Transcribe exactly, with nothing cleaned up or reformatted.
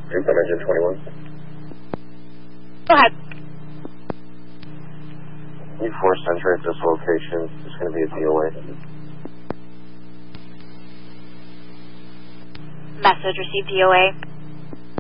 Group engine twenty-one. Go ahead. E four Center at this location. It's going to be a D O A. Message received, D O A.